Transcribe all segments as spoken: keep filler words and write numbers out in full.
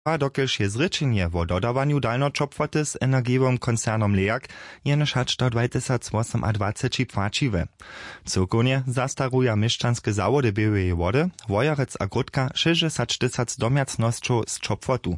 A dokelž je zrečenje o dodawanju dalnočopwoty z energijowym koncernom Leak jenož hač do dwa tysiące dwadzieścia płaciwe. Cyrkownie zastaruja mieszczanskie zawody Białej Wody, Wojarec a Grudka sześćdziesiąt tysięcy domiacnością z czopwotu.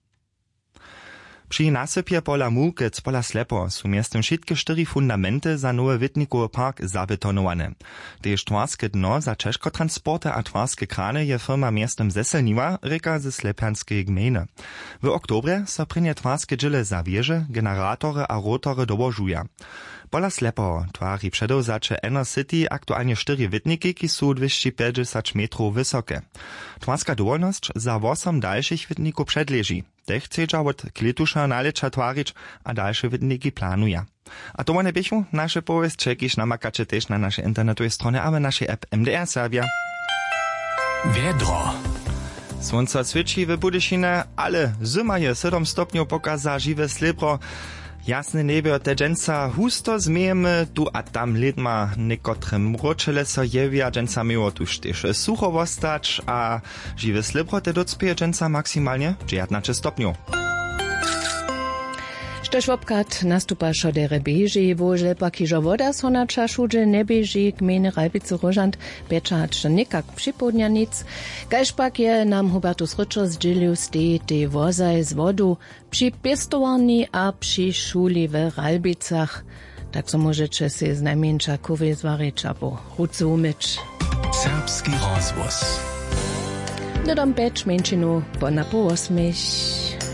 Przy nasypie pola Mułkic pola Slepo są miestem wszystkie cztery fundamenty za nowy witnikowy park zabetonowane. Tež twarskie dno za czeszkotransporty a twarskie krany je firma miestem zeselniła, reka ze Slepianskiej gminy. W oktobre so prynie twarskie dżile za wieże, generatory a rotory dołożuja. Pola Slepo twarzy przedowzacze Inner City aktualnie cztery witniki, ki są dwieście pięćdziesiąt metrów wysokie. Twarska dowolność za osiem dalszych witników przedleży. Te chcedza od kletusza nalecza twarić, a dalsze witniki planuje. A to one bychu nasze powieść czekisz namakacie też na naszej internetowej stronie, a w naszej app M D R Serbia. Wiedro. Słońce świeci w Budyšine, ale zima je siedem stopniów pokaza żywe slibro. Jasne niebie od dżęca husto zmiejemy, tu a tam lidma niekotre mroczele so jewia, dżęca miło tu też sucho wostać, a żywe slibro te docpieje dżęca maksymalnie dziewiętnaście stopniów. Štož obkat nastupa šodere beži, vožle pa kižo voda so na čašudže ne beži, gmene Ralbice Rožant, pečač nekak připodnjanic. Kaž pak je nam Hubertus Ryczo zdzielił ste te vozaj z vodu przy pestowani a przy šuli w Ralbicach. Tak so możecie se z najmniejsza kuwy zwarić abo ruce umyć. Serbski rozwóz. Dodam pecz męczinu, bo na po osmich.